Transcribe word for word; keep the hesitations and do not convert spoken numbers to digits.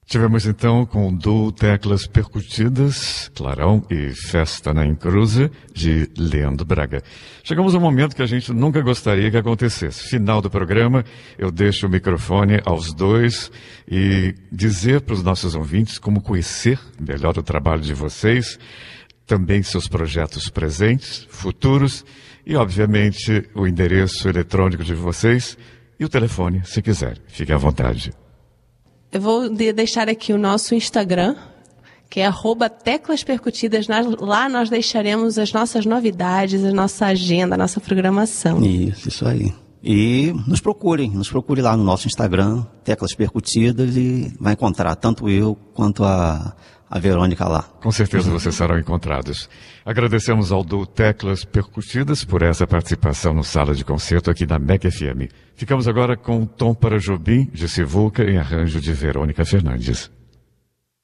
Tivemos então com o duo Teclas Percutidas, Clarão e Festa na Encruza, de Leandro Braga. Chegamos a um momento que a gente nunca gostaria que acontecesse. Final do programa, eu deixo o microfone aos dois e dizer para os nossos ouvintes como conhecer melhor o trabalho de vocês, também seus projetos presentes, futuros e, obviamente, o endereço eletrônico de vocês e o telefone, se quiser. Fique à vontade. Eu vou deixar aqui o nosso Instagram, que é arroba Teclas Percutidas. Lá nós deixaremos as nossas novidades, a nossa agenda, a nossa programação. Isso, isso aí. E nos procurem, nos procure lá no nosso Instagram, Teclas Percutidas, e vai encontrar tanto eu quanto a, a Verônica lá. Com certeza vocês serão encontrados. Agradecemos ao duo Teclas Percutidas por essa participação no Sala de Concerto aqui da M E C F M. Ficamos agora com Tom para Jobim, de Sivuca, em arranjo de Verônica Fernandes.